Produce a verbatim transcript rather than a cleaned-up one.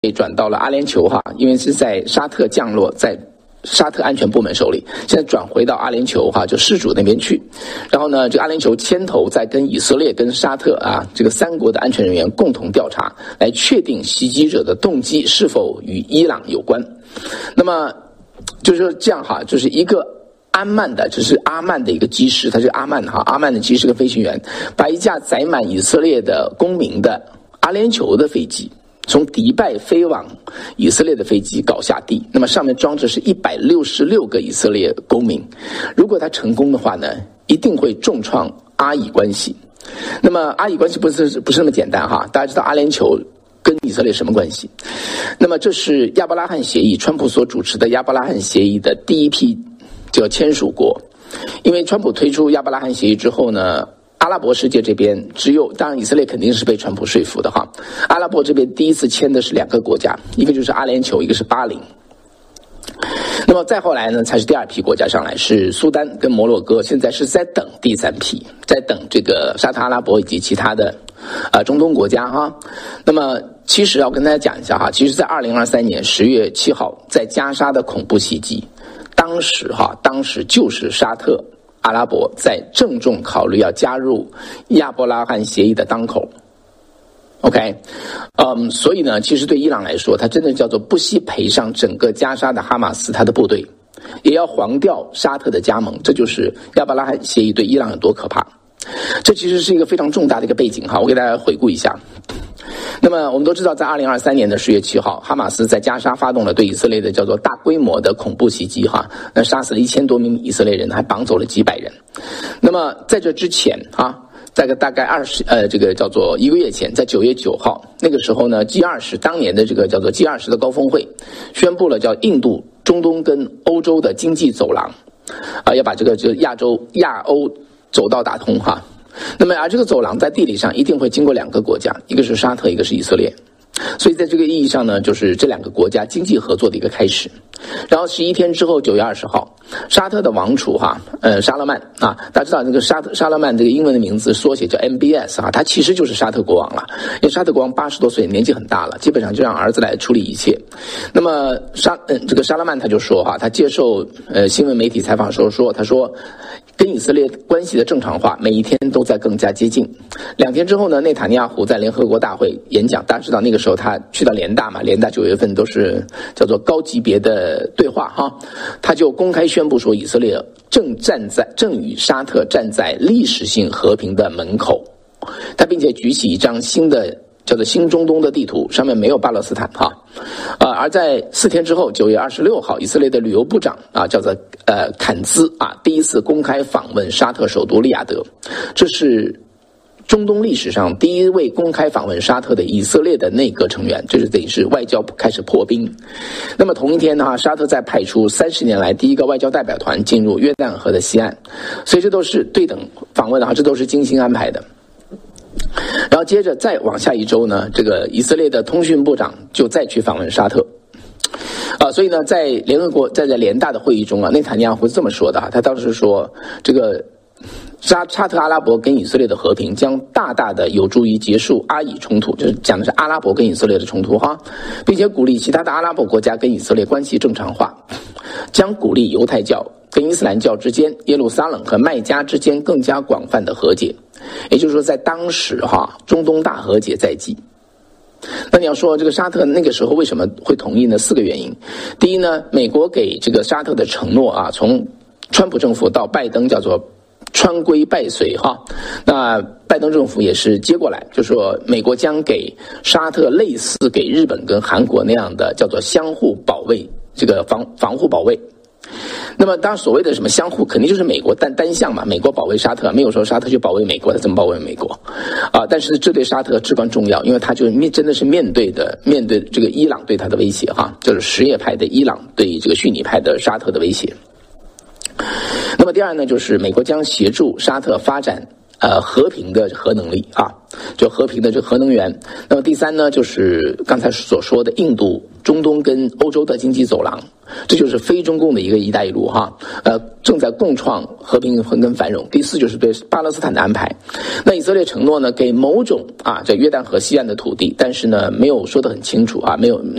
被转到了阿联酋哈，因为是在沙特降落在沙特安全部门手里，现在转回到阿联酋哈，就事主那边去。然后呢，这个阿联酋牵头在跟以色列、跟沙特啊这个三国的安全人员共同调查，来确定袭击者的动机是否与伊朗有关。那么就是说这样哈，就是一个阿曼的，这是阿曼的一个机师，他是阿曼哈，阿曼的机师跟飞行员，把一架载满以色列的公民的阿联酋的飞机，从迪拜飞往以色列的飞机搞下地，那么上面装着是一百六十六个以色列公民。如果他成功的话呢，一定会重创阿以关系。那么阿以关系不是不是那么简单哈，大家知道阿联酋跟以色列什么关系？那么这是亚伯拉罕协议，川普所主持的亚伯拉罕协议的第一批叫签署国。因为川普推出亚伯拉罕协议之后呢，阿拉伯世界这边只有，当然以色列肯定是被川普说服的哈。阿拉伯这边第一次签的是两个国家，一个就是阿联酋，一个是巴林。那么再后来呢，才是第二批国家上来，是苏丹跟摩洛哥，现在是在等第三批，在等这个沙特阿拉伯以及其他的呃中东国家哈。那么其实要跟大家讲一下哈，其实在二零二三年十月七号，在加沙的恐怖袭击，当时哈，当时就是沙特阿拉伯在郑重考虑要加入亚伯拉罕协议的当口。OK， 嗯，所以呢，其实对伊朗来说，它真的叫做不惜赔上整个加沙的哈马斯他的部队，也要黄掉沙特的加盟，这就是亚伯拉罕协议对伊朗有多可怕。这其实是一个非常重大的一个背景哈，我给大家回顾一下。那么我们都知道，在二零二三年的十月七号，哈马斯在加沙发动了对以色列的叫做大规模的恐怖袭击哈，那杀死了一千多名以色列人，还绑走了几百人。那么在这之前啊，在个大概二十呃这个叫做一个月前，在九月九号那个时候呢 ，G 二十 当年的这个叫做 G 二十 的高峰会，宣布了叫印度、中东跟欧洲的经济走廊，啊，要把这个就亚洲亚欧走道打通哈。那么而这个走廊在地理上一定会经过两个国家，一个是沙特，一个是以色列。所以在这个意义上呢，就是这两个国家经济合作的一个开始。然后十一天之后，九月二十号，沙特的王储哈，呃，沙勒曼啊，大家知道这个沙特沙勒曼这个英文的名字缩写叫 M B S 啊，他其实就是沙特国王了。因为沙特国王八十多岁，年纪很大了，基本上就让儿子来处理一切。那么沙嗯、呃，这个沙勒曼他就说哈，他接受呃新闻媒体采访的时候说，他说跟以色列关系的正常化每一天都在更加接近。两天之后呢，内塔尼亚胡在联合国大会演讲，大家知道那个时候他去到联大嘛，联大九月份都是叫做高级别的对话哈，他就公开宣布说，以色列正站在正与沙特站在历史性和平的门口，他并且举起一张新的叫做新中东的地图，上面没有巴勒斯坦哈，呃，而在四天之后，九月二十六号，以色列的旅游部长啊，叫做呃坎兹啊，第一次公开访问沙特首都利雅得，这是中东历史上第一位公开访问沙特的以色列的内阁成员，这是等于是外交开始破冰。那么同一天呢，沙特再派出三十年来第一个外交代表团进入约旦河的西岸，所以这都是对等访问的哈，这都是精心安排的。然后接着再往下一周呢，这个以色列的通讯部长就再去访问沙特。啊，所以呢，在联合国在在联大的会议中啊，内塔尼亚胡是这么说的啊，他当时说这个沙沙特阿拉伯跟以色列的和平将大大的有助于结束阿以冲突，就是讲的是阿拉伯跟以色列的冲突哈，并且鼓励其他的阿拉伯国家跟以色列关系正常化，将鼓励犹太教跟伊斯兰教之间、耶路撒冷和麦加之间更加广泛的和解。也就是说，在当时哈，中东大和解在即。那你要说这个沙特那个时候为什么会同意呢？四个原因。第一呢，美国给这个沙特的承诺啊，从川普政府到拜登叫做川规拜随哈，那拜登政府也是接过来，就说美国将给沙特类似给日本跟韩国那样的叫做相互保卫，这个防防护保卫。那么当然所谓的什么相互肯定就是美国单单向嘛，美国保卫沙特，没有说沙特去保卫美国，他怎么保卫美国啊？但是这对沙特至关重要，因为他就面真的是面对的面对这个伊朗对他的威胁哈，就是什叶派的伊朗对这个逊尼派的沙特的威胁。那么第二呢，就是美国将协助沙特发展呃和平的核能力啊，就和平的这个核能源。那么第三呢，就是刚才所说的印度、中东跟欧洲的经济走廊。 这就是非中共的一个一带一路哈，呃，正在共创和平跟繁荣。第四就是对巴勒斯坦的安排。那以色列承诺呢，给某种啊这约旦河西岸的土地，但是呢没有说得很清楚啊，没有。